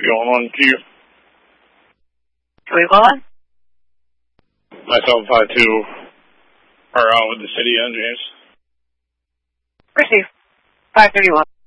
going on queue. Can we go on? Myself 52 are out with the city engineers. Receive. 531.